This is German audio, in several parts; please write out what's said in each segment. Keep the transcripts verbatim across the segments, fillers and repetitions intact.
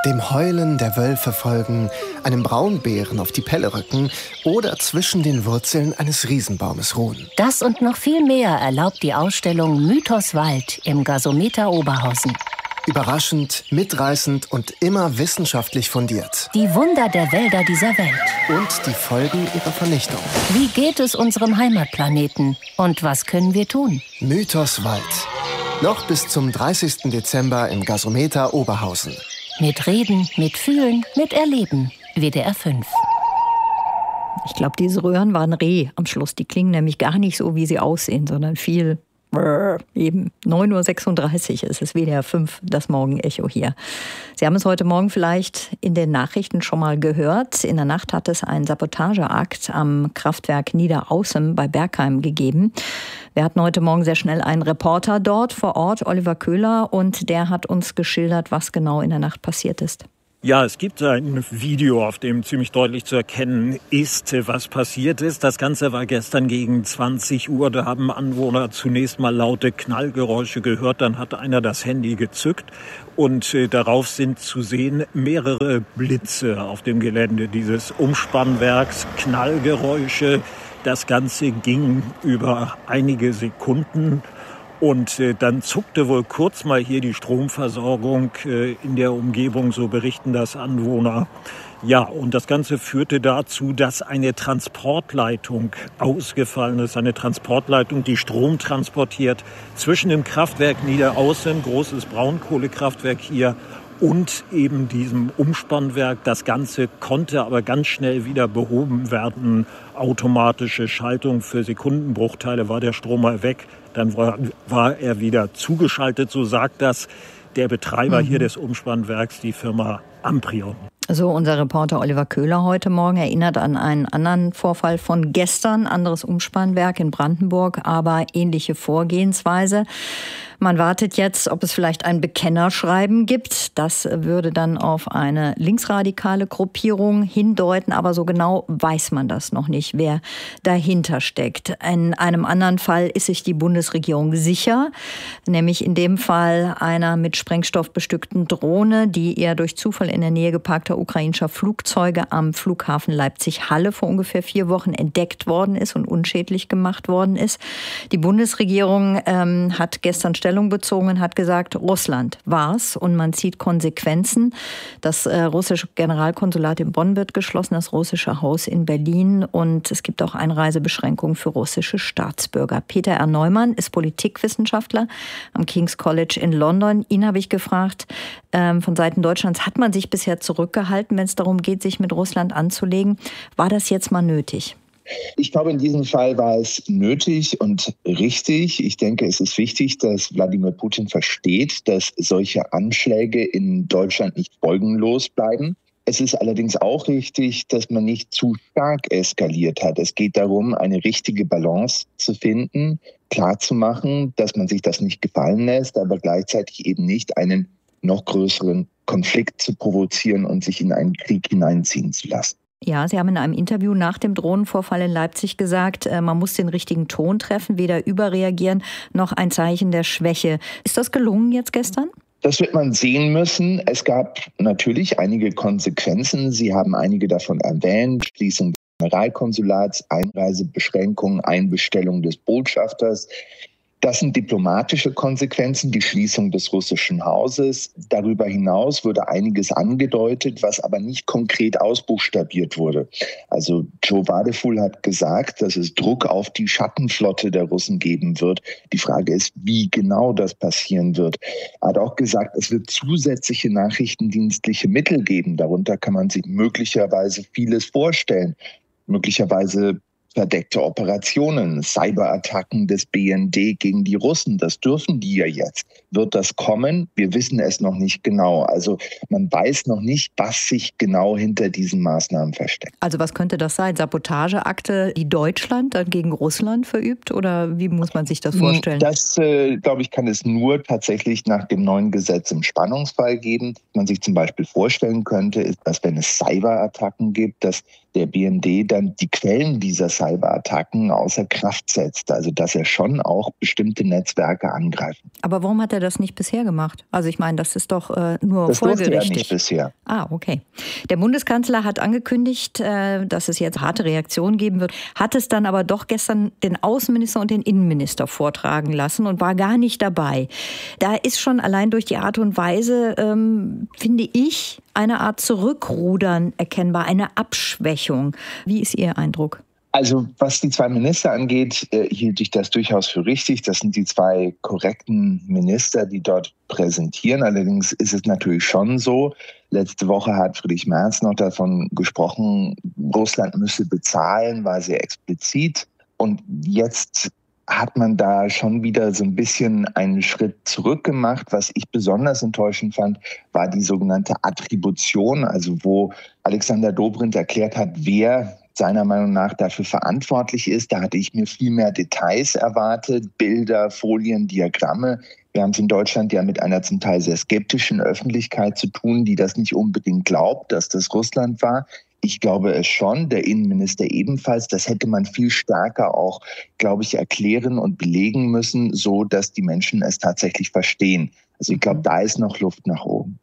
dem Heulen der Wölfe folgen, einem Braunbären auf die Pelle rücken oder zwischen den Wurzeln eines Riesenbaumes ruhen. Das und noch viel mehr erlaubt die Ausstellung Mythos Wald im Gasometer Oberhausen. Überraschend, mitreißend und immer wissenschaftlich fundiert. Die Wunder der Wälder dieser Welt. Und die Folgen ihrer Vernichtung. Wie geht es unserem Heimatplaneten? Und was können wir tun? Mythos Wald. Noch bis zum dreißigsten Dezember im Gasometer Oberhausen. Mit Reden, mit Fühlen, mit Erleben. W D R fünf. Ich glaube, diese Röhren waren Reh am Schluss. Die klingen nämlich gar nicht so, wie sie aussehen, sondern viel eben. neun Uhr sechsunddreißig ist es, W D R fünf, das Morgenecho hier. Sie haben es heute Morgen vielleicht in den Nachrichten schon mal gehört. In der Nacht hat es einen Sabotageakt am Kraftwerk Niederaußem bei Bergheim gegeben. Wir hatten heute Morgen sehr schnell einen Reporter dort vor Ort, Oliver Köhler, und der hat uns geschildert, was genau in der Nacht passiert ist. Ja, es gibt ein Video, auf dem ziemlich deutlich zu erkennen ist, was passiert ist. Das Ganze war gestern gegen zwanzig Uhr. Da haben Anwohner zunächst mal laute Knallgeräusche gehört. Dann hat einer das Handy gezückt und äh, darauf sind zu sehen mehrere Blitze auf dem Gelände dieses Umspannwerks. Knallgeräusche. Das Ganze ging über einige Sekunden. Und äh, dann zuckte wohl kurz mal hier die Stromversorgung äh, in der Umgebung, so berichten das Anwohner. Ja, und das Ganze führte dazu, dass eine Transportleitung ausgefallen ist. Eine Transportleitung, die Strom transportiert zwischen dem Kraftwerk Niederaußem, großes Braunkohlekraftwerk hier, und eben diesem Umspannwerk. Das Ganze konnte aber ganz schnell wieder behoben werden. Automatische Schaltung für Sekundenbruchteile, war der Strom mal weg. Dann war, war er wieder zugeschaltet, so sagt das der Betreiber mhm. hier des Umspannwerks, die Firma Amprion. So, unser Reporter Oliver Köhler heute Morgen erinnert an einen anderen Vorfall von gestern, anderes Umspannwerk in Brandenburg, aber ähnliche Vorgehensweise. Man wartet jetzt, ob es vielleicht ein Bekennerschreiben gibt. Das würde dann auf eine linksradikale Gruppierung hindeuten, aber so genau weiß man das noch nicht, wer dahinter steckt. In einem anderen Fall ist sich die Bundesregierung sicher, nämlich in dem Fall einer mit Sprengstoff bestückten Drohne, die eher durch Zufall in der Nähe geparkter ukrainischer Flugzeuge am Flughafen Leipzig-Halle vor ungefähr vier Wochen entdeckt worden ist und unschädlich gemacht worden ist. Die Bundesregierung ähm, hat gestern Stellung bezogen und hat gesagt, Russland war's und man zieht Konsequenzen. Das äh, russische Generalkonsulat in Bonn wird geschlossen, das russische Haus in Berlin, und es gibt auch Einreisebeschränkungen für russische Staatsbürger. Peter R. Neumann ist Politikwissenschaftler am King's College in London. Ihn habe ich gefragt, ähm, von Seiten Deutschlands hat man sich bisher zurückgehalten, wenn es darum geht, sich mit Russland anzulegen. War das jetzt mal nötig? Ich glaube, in diesem Fall war es nötig und richtig. Ich denke, es ist wichtig, dass Wladimir Putin versteht, dass solche Anschläge in Deutschland nicht folgenlos bleiben. Es ist allerdings auch richtig, dass man nicht zu stark eskaliert hat. Es geht darum, eine richtige Balance zu finden, klarzumachen, dass man sich das nicht gefallen lässt, aber gleichzeitig eben nicht einen noch größeren Konflikt zu provozieren und sich in einen Krieg hineinziehen zu lassen. Ja, Sie haben in einem Interview nach dem Drohnenvorfall in Leipzig gesagt, man muss den richtigen Ton treffen, weder überreagieren noch ein Zeichen der Schwäche. Ist das gelungen jetzt gestern? Das wird man sehen müssen. Es gab natürlich einige Konsequenzen. Sie haben einige davon erwähnt. Schließung des Generalkonsulats, Einreisebeschränkungen, Einbestellung des Botschafters. Das sind diplomatische Konsequenzen, die Schließung des russischen Hauses. Darüber hinaus wurde einiges angedeutet, was aber nicht konkret ausbuchstabiert wurde. Also Joe Wadefull hat gesagt, dass es Druck auf die Schattenflotte der Russen geben wird. Die Frage ist, wie genau das passieren wird. Er hat auch gesagt, es wird zusätzliche nachrichtendienstliche Mittel geben. Darunter kann man sich möglicherweise vieles vorstellen. Möglicherweise verdeckte Operationen, Cyberattacken des B N D gegen die Russen, das dürfen die ja jetzt. Wird das kommen? Wir wissen es noch nicht genau. Also man weiß noch nicht, was sich genau hinter diesen Maßnahmen versteckt. Also was könnte das sein? Sabotageakte, die Deutschland dann gegen Russland verübt? Oder wie muss man sich das vorstellen? Das, äh, glaube ich, kann es nur tatsächlich nach dem neuen Gesetz im Spannungsfall geben. Was man sich zum Beispiel vorstellen könnte, ist, dass wenn es Cyberattacken gibt, dass der B N D dann die Quellen dieser Cyberattacken außer Kraft setzt. Also dass er schon auch bestimmte Netzwerke angreift. Aber warum hat er das nicht bisher gemacht? Also ich meine, das ist doch äh, nur das folgerichtig. Das durfte er nicht bisher. Ah, okay. Der Bundeskanzler hat angekündigt, äh, dass es jetzt harte Reaktionen geben wird, hat es dann aber doch gestern den Außenminister und den Innenminister vortragen lassen und war gar nicht dabei. Da ist schon allein durch die Art und Weise, ähm, finde ich, eine Art Zurückrudern erkennbar, eine Abschwächung. Wie ist Ihr Eindruck? Also was die zwei Minister angeht, äh, hielt ich das durchaus für richtig. Das sind die zwei korrekten Minister, die dort präsentieren. Allerdings ist es natürlich schon so, letzte Woche hat Friedrich Merz noch davon gesprochen, Russland müsse bezahlen, war sehr explizit. Und jetzt hat man da schon wieder so ein bisschen einen Schritt zurück gemacht. Was ich besonders enttäuschend fand, war die sogenannte Attribution, also wo Alexander Dobrindt erklärt hat, wer seiner Meinung nach dafür verantwortlich ist. Da hatte ich mir viel mehr Details erwartet, Bilder, Folien, Diagramme. Wir haben es in Deutschland ja mit einer zum Teil sehr skeptischen Öffentlichkeit zu tun, die das nicht unbedingt glaubt, dass das Russland war. Ich glaube es schon, der Innenminister ebenfalls. Das hätte man viel stärker auch, glaube ich, erklären und belegen müssen, so dass die Menschen es tatsächlich verstehen. Also ich glaube, da ist noch Luft nach oben.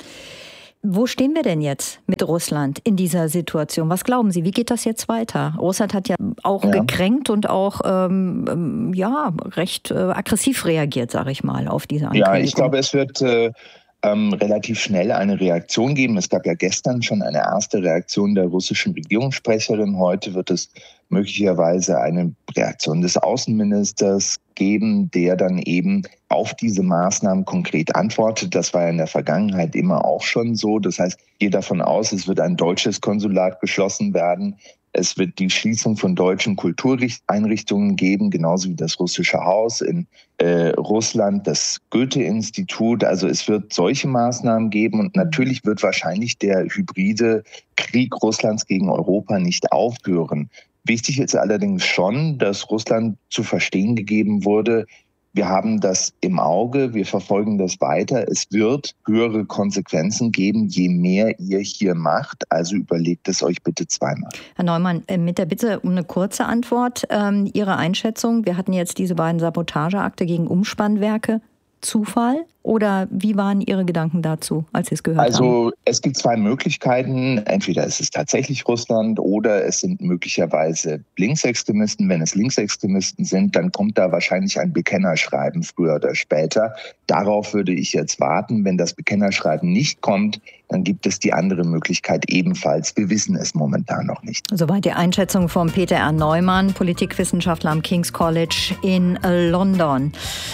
Wo stehen wir denn jetzt mit Russland in dieser Situation? Was glauben Sie, wie geht das jetzt weiter? Russland hat ja auch ja. gekränkt und auch ähm, ja, recht äh, aggressiv reagiert, sage ich mal, auf diese Ankündigung. Ja, ich glaube, es wird äh, ähm, relativ schnell eine Reaktion geben. Es gab ja gestern schon eine erste Reaktion der russischen Regierungssprecherin. Heute wird es möglicherweise eine Reaktion des Außenministers geben, der dann eben auf diese Maßnahmen konkret antwortet. Das war ja in der Vergangenheit immer auch schon so. Das heißt, ich gehe davon aus, es wird ein deutsches Konsulat geschlossen werden. Es wird die Schließung von deutschen Kultureinrichtungen geben, genauso wie das Russische Haus in äh, Russland, das Goethe-Institut. Also es wird solche Maßnahmen geben und natürlich wird wahrscheinlich der hybride Krieg Russlands gegen Europa nicht aufhören. Wichtig ist allerdings schon, dass Russland zu verstehen gegeben wurde, wir haben das im Auge, wir verfolgen das weiter. Es wird höhere Konsequenzen geben, je mehr ihr hier macht. Also überlegt es euch bitte zweimal. Herr Neumann, mit der Bitte um eine kurze Antwort. Ähm, Ihre Einschätzung, wir hatten jetzt diese beiden Sabotageakte gegen Umspannwerke. Zufall oder wie waren Ihre Gedanken dazu, als Sie es gehört also, haben? Also es gibt zwei Möglichkeiten. Entweder ist es tatsächlich Russland oder es sind möglicherweise Linksextremisten. Wenn es Linksextremisten sind, dann kommt da wahrscheinlich ein Bekennerschreiben früher oder später. Darauf würde ich jetzt warten. Wenn das Bekennerschreiben nicht kommt, dann gibt es die andere Möglichkeit ebenfalls. Wir wissen es momentan noch nicht. Soweit die Einschätzung von Peter R. Neumann, Politikwissenschaftler am King's College in London.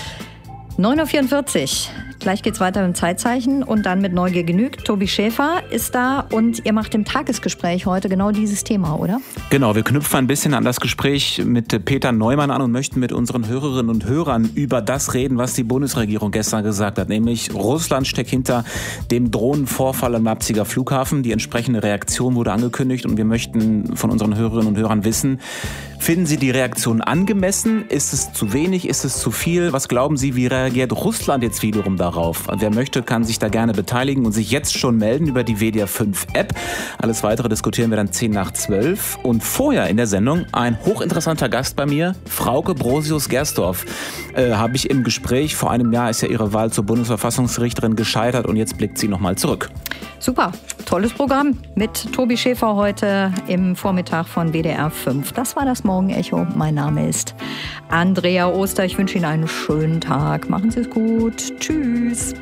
neun Uhr vierundvierzig. Gleich geht's weiter mit dem Zeitzeichen und dann mit Neugier genügt. Tobi Schäfer ist da und ihr macht im Tagesgespräch heute genau dieses Thema, oder? Genau, wir knüpfen ein bisschen an das Gespräch mit Peter Neumann an und möchten mit unseren Hörerinnen und Hörern über das reden, was die Bundesregierung gestern gesagt hat. Nämlich Russland steckt hinter dem Drohnenvorfall am Leipziger Flughafen. Die entsprechende Reaktion wurde angekündigt und wir möchten von unseren Hörerinnen und Hörern wissen, finden Sie die Reaktion angemessen? Ist es zu wenig? Ist es zu viel? Was glauben Sie, wie reagiert Russland jetzt wiederum darauf? Wer möchte, kann sich da gerne beteiligen und sich jetzt schon melden über die W D R fünf App. Alles Weitere diskutieren wir dann zehn nach zwölf. Und vorher in der Sendung ein hochinteressanter Gast bei mir, Frauke Brosius-Gersdorf. Äh, habe ich im Gespräch, vor einem Jahr ist ja ihre Wahl zur Bundesverfassungsrichterin gescheitert und jetzt blickt sie nochmal zurück. Super, tolles Programm mit Tobi Schäfer heute im Vormittag von W D R fünf. Das war das Morgenecho. Mein Name ist Andrea Oster. Ich wünsche Ihnen einen schönen Tag. Machen Sie es gut. Tschüss.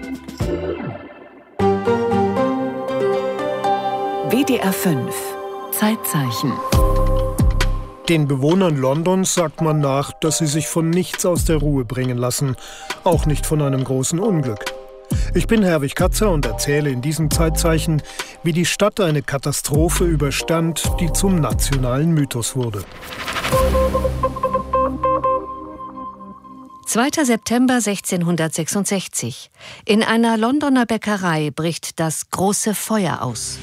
W D R fünf Zeitzeichen. Den Bewohnern Londons sagt man nach, dass sie sich von nichts aus der Ruhe bringen lassen, auch nicht von einem großen Unglück. Ich bin Herwig Katzer und erzähle in diesem Zeitzeichen, wie die Stadt eine Katastrophe überstand, die zum nationalen Mythos wurde. zweiter September sechzehnhundertsechsundsechzig. In einer Londoner Bäckerei bricht das große Feuer aus.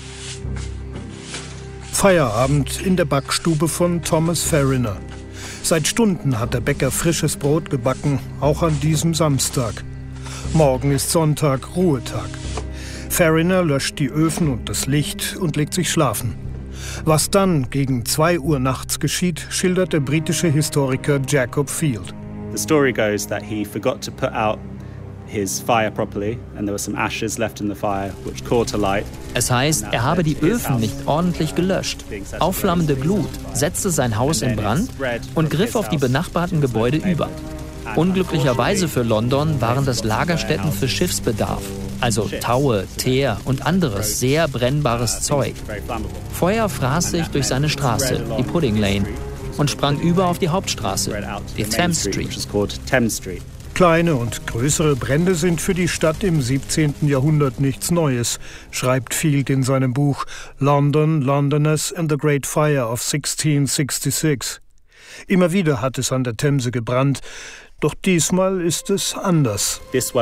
Feierabend in der Backstube von Thomas Farriner. Seit Stunden hat der Bäcker frisches Brot gebacken, auch an diesem Samstag. Morgen ist Sonntag, Ruhetag. Farriner löscht die Öfen und das Licht und legt sich schlafen. Was dann gegen zwei Uhr nachts geschieht, schildert der britische Historiker Jacob Field. The story goes that he forgot to put out his fire properly and there were some ashes left in the fire which caught alight. Es heißt, er habe die Öfen nicht ordentlich gelöscht. Aufflammende Glut setzte sein Haus in Brand und griff auf die benachbarten Gebäude über. Unglücklicherweise für London waren das Lagerstätten für Schiffsbedarf, also Taue, Teer und anderes sehr brennbares Zeug. Feuer fraß sich durch seine Straße, die Pudding Lane, und sprang über auf die Hauptstraße, die Thames Street. Kleine und größere Brände sind für die Stadt im siebzehnten Jahrhundert nichts Neues, schreibt Field in seinem Buch London, Londoners and the Great Fire of sixteen sixty-six. Immer wieder hat es an der Themse gebrannt, doch diesmal ist es anders.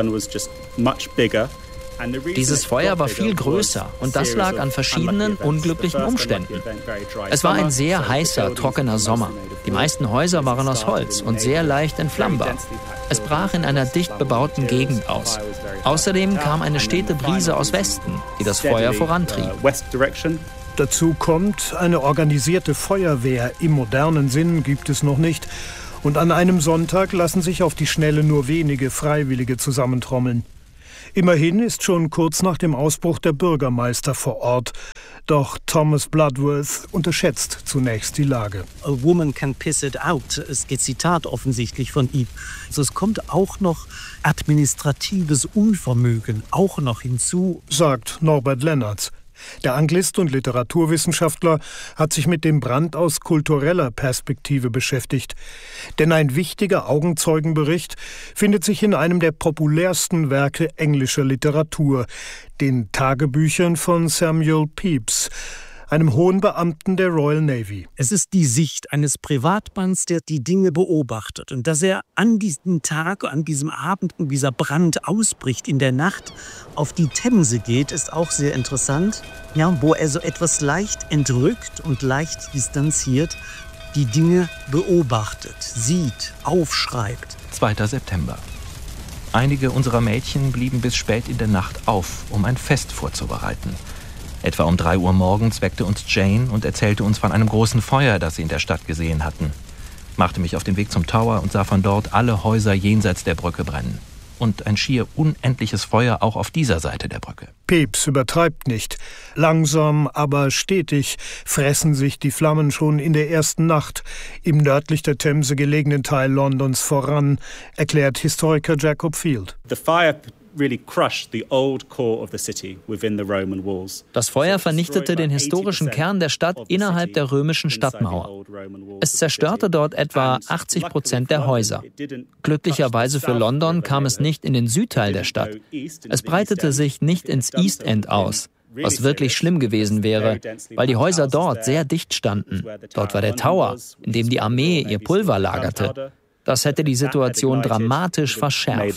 Dieses Feuer war viel größer und das lag an verschiedenen unglücklichen Umständen. Es war ein sehr heißer, trockener Sommer. Die meisten Häuser waren aus Holz und sehr leicht entflammbar. Es brach in einer dicht bebauten Gegend aus. Außerdem kam eine stete Brise aus Westen, die das Feuer vorantrieb. Dazu kommt, eine organisierte Feuerwehr im modernen Sinn gibt es noch nicht. Und an einem Sonntag lassen sich auf die Schnelle nur wenige Freiwillige zusammentrommeln. Immerhin ist schon kurz nach dem Ausbruch der Bürgermeister vor Ort. Doch Thomas Bloodworth unterschätzt zunächst die Lage. A woman can piss it out, ist das Zitat offensichtlich von ihm. Also es kommt auch noch administratives Unvermögen auch noch hinzu, sagt Norbert Lennartz. Der Anglist und Literaturwissenschaftler hat sich mit dem Brand aus kultureller Perspektive beschäftigt. Denn ein wichtiger Augenzeugenbericht findet sich in einem der populärsten Werke englischer Literatur, den Tagebüchern von Samuel Pepys, einem hohen Beamten der Royal Navy. Es ist die Sicht eines Privatmanns, der die Dinge beobachtet. Und dass er an diesem Tag, an diesem Abend, und dieser Brand ausbricht in der Nacht, auf die Themse geht, ist auch sehr interessant. Ja, wo er so etwas leicht entrückt und leicht distanziert die Dinge beobachtet, sieht, aufschreibt. zweiter September. Einige unserer Mädchen blieben bis spät in der Nacht auf, um ein Fest vorzubereiten. Etwa um drei Uhr morgens weckte uns Jane und erzählte uns von einem großen Feuer, das sie in der Stadt gesehen hatten. Machte mich auf den Weg zum Tower und sah von dort alle Häuser jenseits der Brücke brennen. Und ein schier unendliches Feuer auch auf dieser Seite der Brücke. Pepys übertreibt nicht. Langsam, aber stetig fressen sich die Flammen schon in der ersten Nacht im nördlich der Themse gelegenen Teil Londons voran, erklärt Historiker Jacob Field. The fire really crushed the old core of the city within the Roman walls. Das Feuer vernichtete den historischen Kern der Stadt innerhalb der römischen Stadtmauer. Es zerstörte dort etwa achtzig Prozent der Häuser. Glücklicherweise für London kam es nicht in den Südteil der Stadt. Es breitete sich nicht ins East End aus, was wirklich schlimm gewesen wäre, weil die Häuser dort sehr dicht standen. Dort war der Tower, in dem die Armee ihr Pulver lagerte. Das hätte die Situation dramatisch verschärft.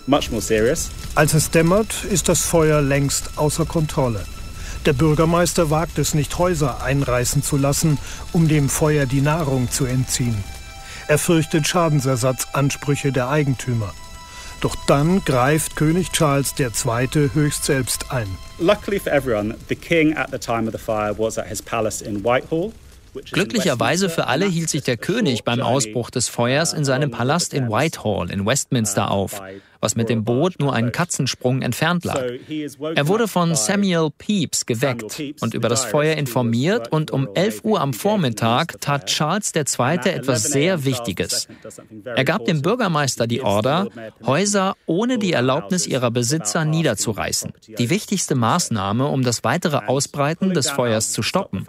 Als es dämmert, ist das Feuer längst außer Kontrolle. Der Bürgermeister wagt es nicht, Häuser einreißen zu lassen, um dem Feuer die Nahrung zu entziehen. Er fürchtet Schadensersatzansprüche der Eigentümer. Doch dann greift König Charles der Zweite höchst selbst ein. Luckily for everyone, the king at the time of the fire was at his palace in Whitehall. Glücklicherweise für alle hielt sich der König beim Ausbruch des Feuers in seinem Palast in Whitehall in Westminster auf, was mit dem Boot nur einen Katzensprung entfernt lag. Er wurde von Samuel Pepys geweckt und über das Feuer informiert und um elf Uhr am Vormittag tat Charles der Zweite etwas sehr Wichtiges. Er gab dem Bürgermeister die Order, Häuser ohne die Erlaubnis ihrer Besitzer niederzureißen. Die wichtigste Maßnahme, um das weitere Ausbreiten des Feuers zu stoppen.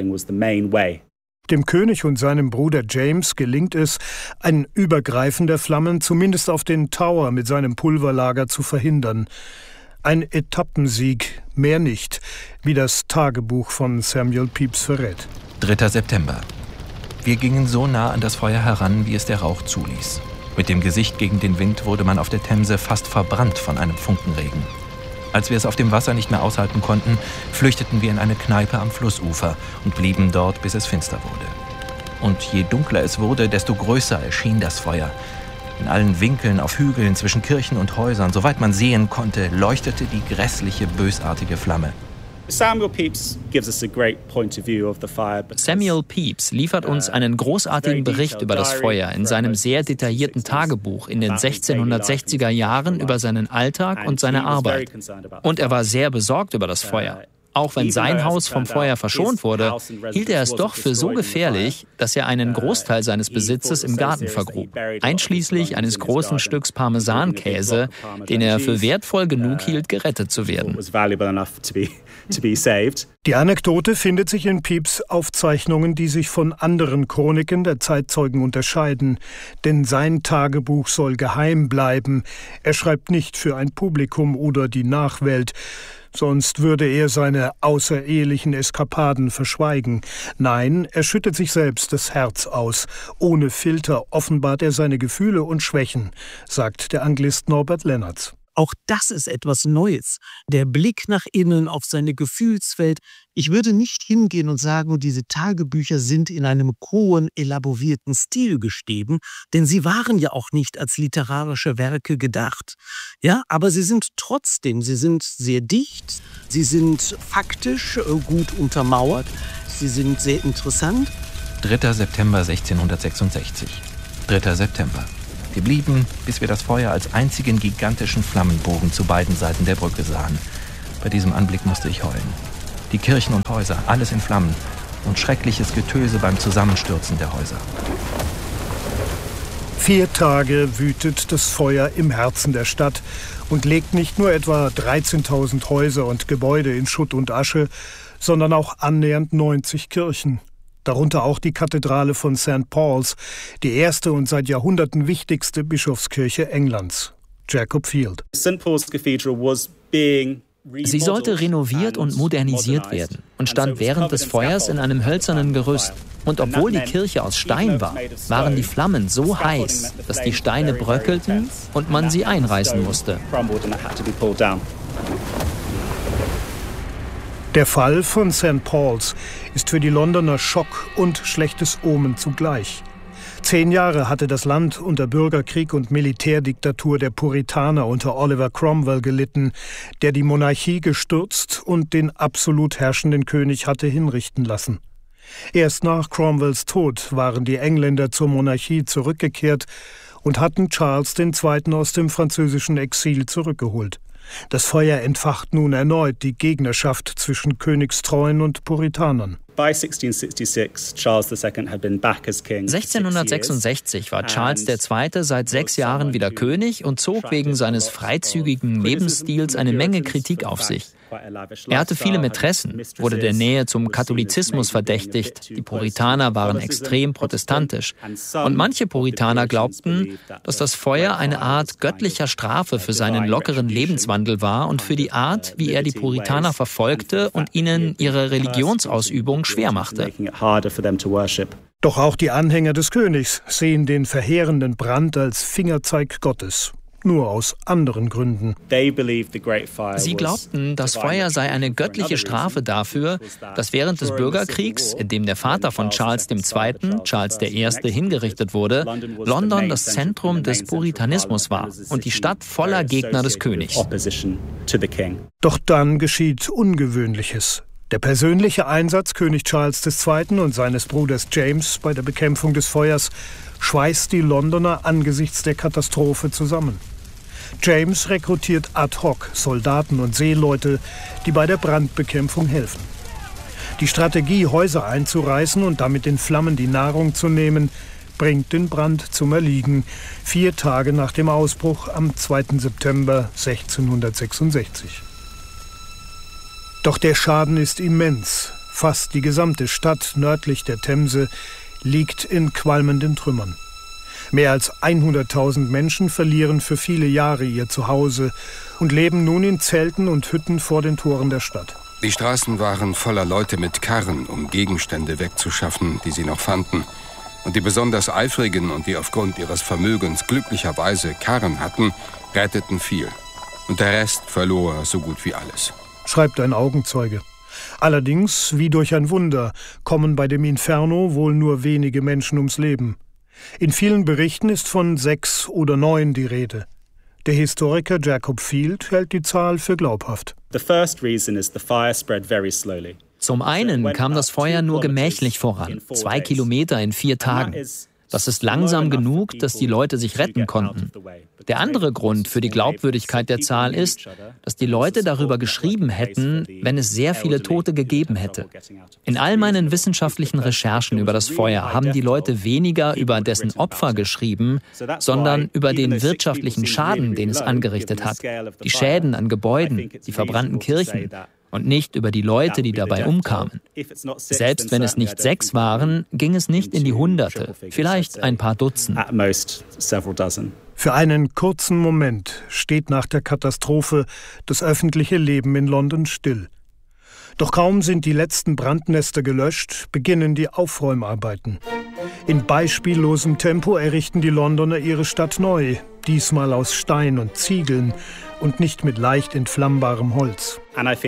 Dem König und seinem Bruder James gelingt es, ein Übergreifen der Flammen zumindest auf den Tower mit seinem Pulverlager zu verhindern. Ein Etappensieg, mehr nicht, wie das Tagebuch von Samuel Pepys verrät. dritter September. Wir gingen so nah an das Feuer heran, wie es der Rauch zuließ. Mit dem Gesicht gegen den Wind wurde man auf der Themse fast verbrannt von einem Funkenregen. Als wir es auf dem Wasser nicht mehr aushalten konnten, flüchteten wir in eine Kneipe am Flussufer und blieben dort, bis es finster wurde. Und je dunkler es wurde, desto größer erschien das Feuer. In allen Winkeln, auf Hügeln, zwischen Kirchen und Häusern, soweit man sehen konnte, leuchtete die grässliche, bösartige Flamme. Samuel Pepys gives us a great point of view of the fire. Samuel Pepys liefert uns einen großartigen Bericht über das Feuer in seinem sehr detaillierten Tagebuch in den sechzehnhundertsechziger Jahren über seinen Alltag und seine Arbeit. Und er war sehr besorgt über das Feuer. Auch wenn sein Haus vom Feuer verschont wurde, hielt er es doch für so gefährlich, dass er einen Großteil seines Besitzes im Garten vergrub, einschließlich eines großen Stücks Parmesankäse, den er für wertvoll genug hielt, gerettet zu werden. Die Anekdote findet sich in Pepys' Aufzeichnungen, die sich von anderen Chroniken der Zeitzeugen unterscheiden. Denn sein Tagebuch soll geheim bleiben. Er schreibt nicht für ein Publikum oder die Nachwelt. Sonst würde er seine außerehelichen Eskapaden verschweigen. Nein, er schüttet sich selbst das Herz aus. Ohne Filter offenbart er seine Gefühle und Schwächen, sagt der Anglist Norbert Lennertz. Auch das ist etwas Neues. Der Blick nach innen auf seine Gefühlswelt. Ich würde nicht hingehen und sagen, diese Tagebücher sind in einem hohen, elaborierten Stil geschrieben, denn sie waren ja auch nicht als literarische Werke gedacht. Ja, aber sie sind trotzdem, sie sind sehr dicht, sie sind faktisch gut untermauert, sie sind sehr interessant. dritter September sechzehnhundertsechsundsechzig. dritter September. Wir blieben, bis wir das Feuer als einzigen gigantischen Flammenbogen zu beiden Seiten der Brücke sahen. Bei diesem Anblick musste ich heulen. Die Kirchen und Häuser, alles in Flammen und schreckliches Getöse beim Zusammenstürzen der Häuser. Vier Tage wütet das Feuer im Herzen der Stadt und legt nicht nur etwa dreizehntausend Häuser und Gebäude in Schutt und Asche, sondern auch annähernd neunzig Kirchen. Darunter auch die Kathedrale von Sankt Paul's, die erste und seit Jahrhunderten wichtigste Bischofskirche Englands. Jacob Field. Saint Paul's Cathedral was being Sie sollte renoviert und modernisiert werden und stand während des Feuers in einem hölzernen Gerüst. Und obwohl die Kirche aus Stein war, waren die Flammen so heiß, dass die Steine bröckelten und man sie einreißen musste. Der Fall von Sankt Paul's ist für die Londoner Schock und schlechtes Omen zugleich. Zehn Jahre hatte das Land unter Bürgerkrieg und Militärdiktatur der Puritaner unter Oliver Cromwell gelitten, der die Monarchie gestürzt und den absolut herrschenden König hatte hinrichten lassen. Erst nach Cromwells Tod waren die Engländer zur Monarchie zurückgekehrt und hatten Charles der Zweite aus dem französischen Exil zurückgeholt. Das Feuer entfacht nun erneut die Gegnerschaft zwischen Königstreuen und Puritanern. sechzehnhundertsechsundsechzig war Charles der Zweite seit sechs Jahren wieder König und zog wegen seines freizügigen Lebensstils eine Menge Kritik auf sich. Er hatte viele Mätressen, wurde der Nähe zum Katholizismus verdächtigt. Die Puritaner waren extrem protestantisch. Und manche Puritaner glaubten, dass das Feuer eine Art göttlicher Strafe für seinen lockeren Lebenswandel war und für die Art, wie er die Puritaner verfolgte und ihnen ihre Religionsausübung schwer machte. Doch auch die Anhänger des Königs sehen den verheerenden Brand als Fingerzeig Gottes. Nur aus anderen Gründen. Sie glaubten, das Feuer sei eine göttliche Strafe dafür, dass während des Bürgerkriegs, in dem der Vater von Charles der Zweite, Charles der Erste, hingerichtet wurde, London das Zentrum des Puritanismus war und die Stadt voller Gegner des Königs. Doch dann geschieht Ungewöhnliches. Der persönliche Einsatz König Charles der Zweite und seines Bruders James bei der Bekämpfung des Feuers schweißt die Londoner angesichts der Katastrophe zusammen. James rekrutiert ad hoc Soldaten und Seeleute, die bei der Brandbekämpfung helfen. Die Strategie, Häuser einzureißen und damit den Flammen die Nahrung zu nehmen, bringt den Brand zum Erliegen, vier Tage nach dem Ausbruch am zweiten September sechzehnhundertsechsundsechzig. Doch der Schaden ist immens. Fast die gesamte Stadt nördlich der Themse liegt in qualmenden Trümmern. Mehr als hunderttausend Menschen verlieren für viele Jahre ihr Zuhause und leben nun in Zelten und Hütten vor den Toren der Stadt. Die Straßen waren voller Leute mit Karren, um Gegenstände wegzuschaffen, die sie noch fanden. Und die besonders Eifrigen und die aufgrund ihres Vermögens glücklicherweise Karren hatten, retteten viel. Und der Rest verlor so gut wie alles. Schreibt ein Augenzeuge. Allerdings, wie durch ein Wunder, kommen bei dem Inferno wohl nur wenige Menschen ums Leben. In vielen Berichten ist von sechs oder neun die Rede. Der Historiker Jacob Field hält die Zahl für glaubhaft. The first reason is the fire spread very slowly. Zum einen kam das Feuer nur gemächlich voran, zwei Kilometer in vier Tagen. Das ist langsam genug, dass die Leute sich retten konnten. Der andere Grund für die Glaubwürdigkeit der Zahl ist, dass die Leute darüber geschrieben hätten, wenn es sehr viele Tote gegeben hätte. In all meinen wissenschaftlichen Recherchen über das Feuer haben die Leute weniger über dessen Opfer geschrieben, sondern über den wirtschaftlichen Schaden, den es angerichtet hat. Die Schäden an Gebäuden, die verbrannten Kirchen. Und nicht über die Leute, die dabei umkamen. Selbst wenn es nicht sechs waren, ging es nicht in die Hunderte, vielleicht ein paar Dutzend. Für einen kurzen Moment steht nach der Katastrophe das öffentliche Leben in London still. Doch kaum sind die letzten Brandnester gelöscht, beginnen die Aufräumarbeiten. In beispiellosem Tempo errichten die Londoner ihre Stadt neu, diesmal aus Stein und Ziegeln und nicht mit leicht entflammbarem Holz.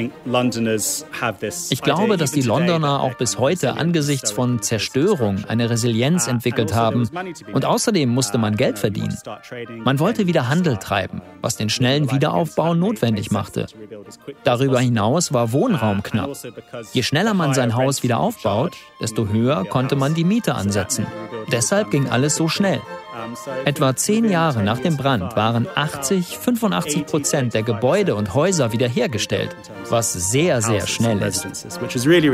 Ich glaube, dass die Londoner auch bis heute angesichts von Zerstörung eine Resilienz entwickelt haben. Und außerdem musste man Geld verdienen. Man wollte wieder Handel treiben, was den schnellen Wiederaufbau notwendig machte. Darüber hinaus war Wohnraum knapp. Je schneller man sein Haus wieder aufbaut, desto höher konnte man die Miete ansetzen. Deshalb ging alles so schnell. Etwa zehn Jahre nach dem Brand waren achtzig, fünfundachtzig Prozent der Gebäude und Häuser wiederhergestellt, was sehr, sehr schnell ist.